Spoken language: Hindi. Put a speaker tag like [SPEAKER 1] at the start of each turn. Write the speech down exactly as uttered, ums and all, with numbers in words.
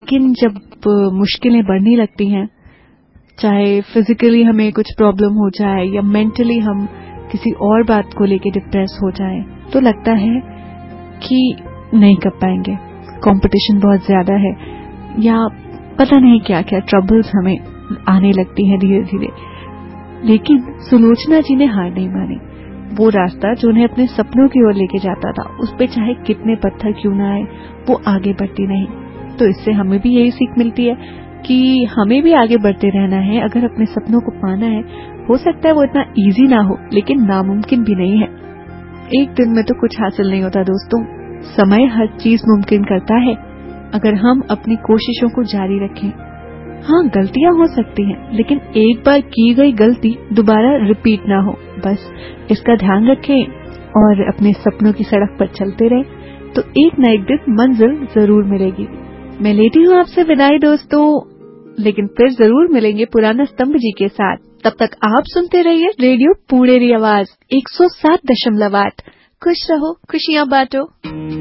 [SPEAKER 1] लेकिन जब मुश्किलें बढ़ने लगती हैं, चाहे फिजिकली हमें कुछ प्रॉब्लम हो जाए या मेंटली हम किसी और बात को लेके डिप्रेस हो जाए, तो लगता है कि नहीं कर पाएंगे, कंपटीशन बहुत ज्यादा है, या पता नहीं क्या क्या ट्रबल्स हमें आने लगती हैं धीरे धीरे। लेकिन सुलोचना जी ने हार नहीं मानी। वो रास्ता जो उन्हें अपने सपनों की ओर लेके जाता था, उस पे चाहे कितने पत्थर क्यों ना आए, वो आगे बढ़ती नहीं। तो इससे हमें भी यही सीख मिलती है कि हमें भी आगे बढ़ते रहना है। अगर अपने सपनों को पाना है, हो सकता है वो इतना इजी ना हो, लेकिन नामुमकिन भी नहीं है। एक दिन में तो कुछ हासिल नहीं होता दोस्तों, समय हर चीज मुमकिन करता है अगर हम अपनी कोशिशों को जारी रखें। हाँ, गलतियां हो सकती हैं, लेकिन एक बार की गई गलती दोबारा रिपीट ना हो, बस इसका ध्यान रखें और अपने सपनों की सड़क पर चलते रहें, तो एक न एक दिन मंजिल जरूर मिलेगी। मैं लेती हूँ आपसे विदाई दोस्तों, लेकिन फिर जरूर मिलेंगे पुराना स्तंभ जी के साथ। तब तक आप सुनते रहिए रेडियो पुणेरी आवाज एक सौ सात दशमलव आठ। खुश रहो, खुशियां बांटो।